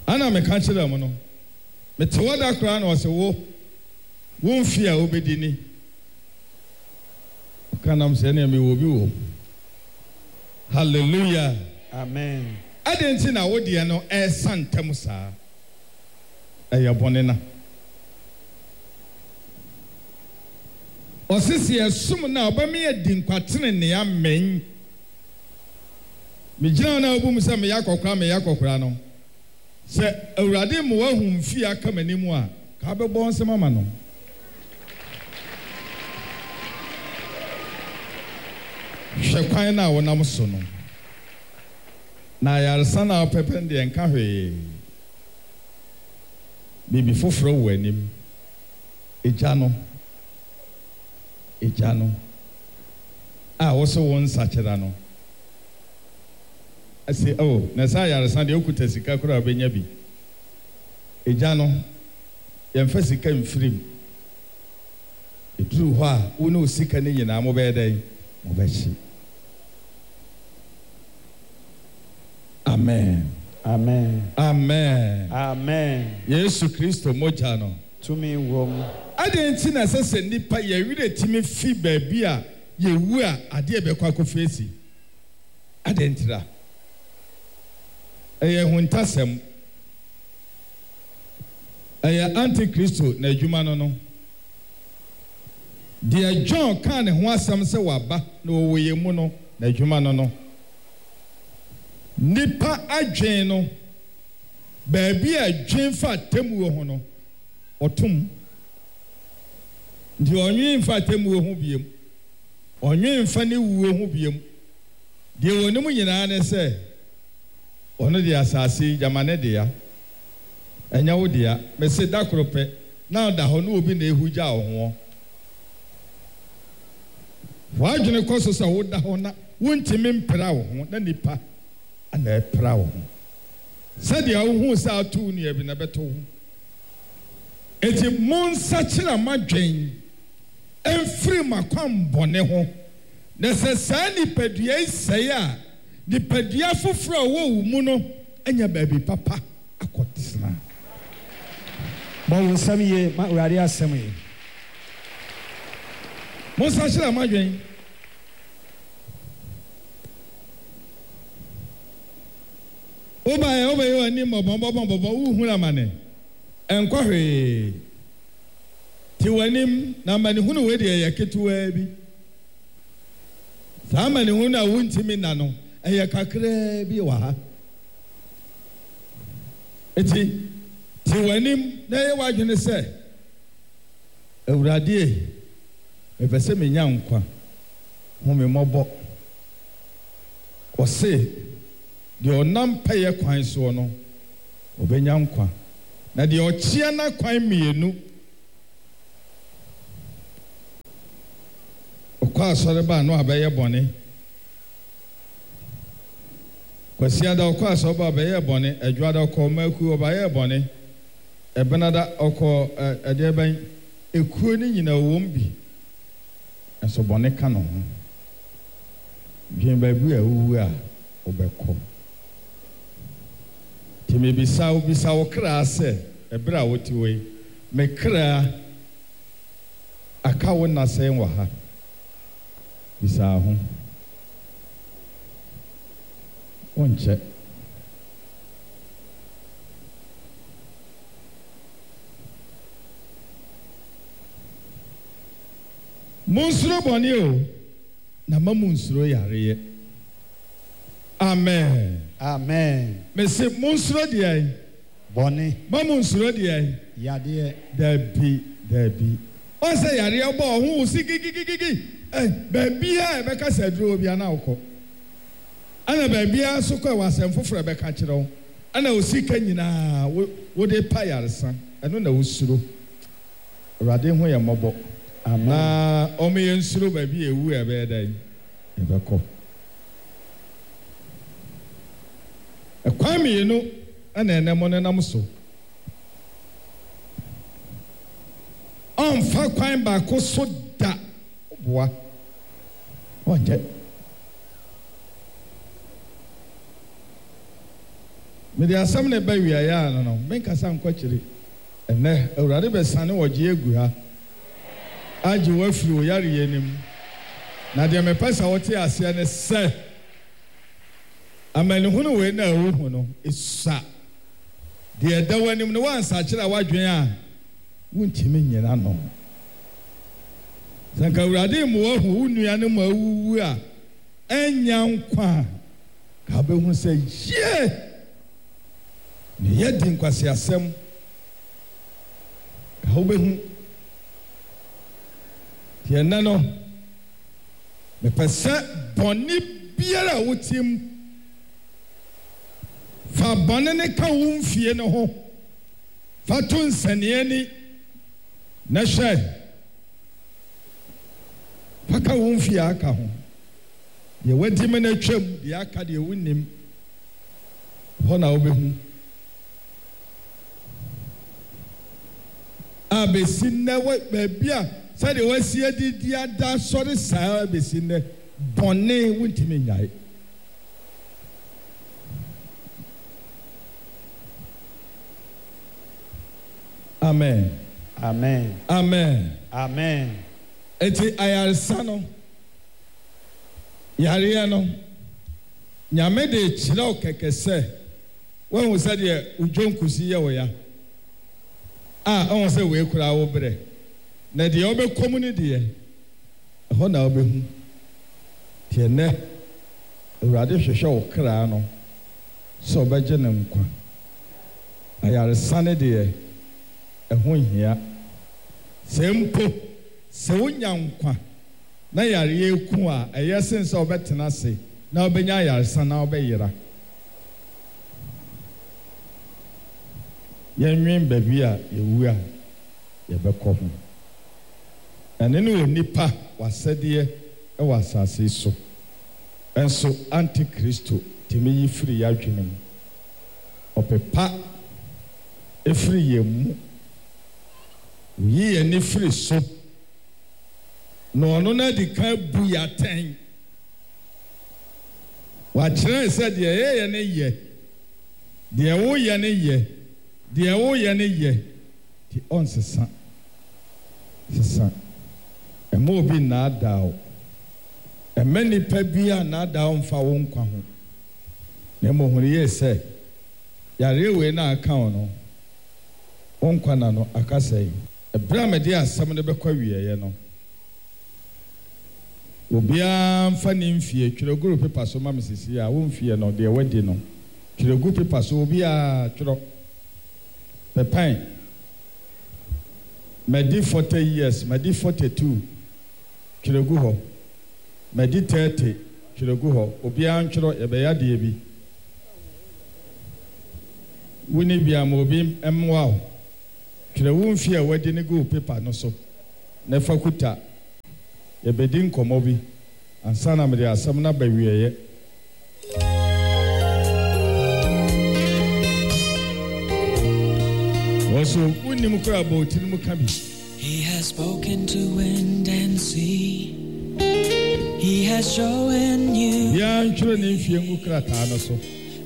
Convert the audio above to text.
ana me ka kire mo no me te wada kra na o se wo mfi a obedini kanam se na me wo bi wo hallelujah amen adenti na wo de no santem saa bonena osisi esum na obame edi nkwatene ne amen me gina na obum se me yakokra no se awurade mo wahu mfi aka manimu a ka bebo nsem ama no hwekwan na wonam so no na yaresa na opepende enka hwe bibi foforo wo anim eja no a wo so won sachera no ase na sa yaresa de okuta sika kura benya bi eja no yemfa sika mfirim eduru ho a wo no sika ne nyina mo be dai mo be chi amen amen amen amen Yesu Kristo moja no tumi wom adenti na sese nipa ye wire timi fi baabi a ye wu a ade e be kwa kofesi adentira huntasem antikristo na adwuma no de John kan ne ho asem se waba na owoye mu no na adwuma no nipa adwen no baabi a adwen fa temu ho no otum ndi onwen fa temu ho biem onwen fa ne wuo ho biem de wonim nyina ne se ono de asase jamane de ya enya wo de ya me se dakrope na da ho no obi na ehugya ho wadwene koso sa wo da ho na wontimi mpra wo ho na nipa ana epra wo ho sade a wo hu sa atu ne abi na beto ho eti monsa kira madwen emfiri makwan bone ho na se sa nipadua isai a nipadua foforo wo mu no anya baabi papa akotena bon samiye ma urade asemi monsa kira madwen obaye ani bobo uhura mane enkwahwe ti wanim na mane hunu we de yaketuwa bi sa mane hunu a wuntimi na no kakra bi wa ha eti ti wanim na ye wadwene se awurade efese menya nkwa hu me mobo ose de onam peye kwan so no obenya nkwa na de ochia na kwan mienu okwa asore ba no abaye bone kwasia da okwa asore ba abaye bone adwada okọ maku obaye bone ebenada okọ ade ban ekuo ni nyina wom bi eso bone ka no ho bien babu a wu a obekọ Timi bisa okra se ebra wotiwe mekra aka wona sen wa ha bisa ho onche Munsuro boni o na mamunsuro yareye amen amen mese munsuro de ai boni mamunsuro de ai yade dabi o se yare obo ho usigigigigi baabi a be ka saduro obi ana okọ ana baabi a so kwa wasem foforo be ka kire wo ana osika nyina wo de pa yaresa eno na usuro awurade ho ye mobo na omo ye nsuro baabi ewu ebe dai ebekọ kwami no ana enemo ne nam so on fa kwan ba ko so da boa onje mede asɛm ne ba wiaeɛ a no menkasa nkɔkyere ɛnɛ awurade bɛsane wɔgye egu ha agye wafiri wo yareyɛ anim na deɛ mepɛ sɛ wote aseɛ ne sɛ amanehunu wei na awuhu no ɛsa deɛ ɛda w'anim no woansakyerɛ a woadwen a wontimi nyina no sɛ nka awurade mmu wahu wo nnua no ma awuwu a ɛnya nkwa a ka wobɛhu sɛ yie ne yɛdi nkwaseasɛm ka wobɛhu deɛ ɛnɛ no mepɛ sɛ bɔne biara a wotim fa bɔne ne ka wo mfie no ho fa to nsɛneɛ ni na hwɛ fa ka wo mfie aka ho deɛ wadim no atwam deɛ aka deɛ wonnim hɔ na wobɛhu a bɛsi nnɛ baabi a sɛdeɛ wasi adidi ada sɔre saa bɛsi nnɛ bɔne wontimi nyae amen amen amen amen eti ayaresa no yareɛ no nyame de kyerɛ wo kɛkɛ sɛ woahu sɛdeɛ odwonkusi yɛ wo ya a ɔhu sɛ wei koraa wo berɛ na deɛ wobɛkɔm no deɛ ɛhɔ na wobɛhu deɛ nnɛ awurade hwehwɛ wo kraa no sɛ wobɛgye ne nkwa ayaresa ne deɛ ɛho nhia sɛ mpo sɛ wonya nkwa na yareɛ ku a ɛyɛ sen sɛ wobɛtena ase na wobɛnya ayaresa na wobɛyera yɛnwen baabi a yɛwu a yɛbɛkɔ ho ɛne ne wɔ nipa wasɛdeɛ ɛwɔ asase yi so ɛnso antikristo tumi yi firi yɛadwene mu ɔpepa ɛfiri yɛn mu oyi yɛn ni firi so na ɔno no adi ka bu yɛatɛn wakyerɛ sɛ deɛ yɛyɛ ne yɛ deɛ woyɛ ne yɛ deɛ woyɛ ne yɛ nti ɔnsesa sesa ɛma obi nnaadaa wo ɛma nnipa bi a nnaadaa wo mfa wo nkwa ho na mmɔhunu yie sɛ yareɛ wei na aka wo no wo nkwa na no aka sɛe ɛberɛ a mede asɛm no bɛkɔ wieeɛ no obiara mfa ne mfie twerɛ gu pepa so ma me sisi a wo mfie no deɛ wadi no twerɛ gu pepa so obiara twerɛ pɛpan madi 40 years madi 42 twerɛ gu hɔ madi 30 twerɛ gu hɔ obiara ntwerɛ yɛbɛyɛ adeɛ bi woni bia ma obi mmoa wo twerɛ wo mfie a wadi ne gu pepa no so na fa kuta yɛbɛdi nkɔmmɔ bi ansa na mede asɛm no aba wieeɛ wɔso wonnim koraa bɔɔti no mu ka bi He has spoken to wind and sea. He has shown you. biara ntwerɛ ne mfie ngu krataa no so